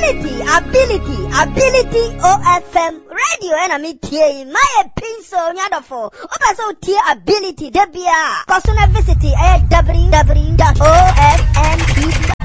ability OFM radio and me tie my pinso nyadofo oba so tie ability debia personal visit www.ofmp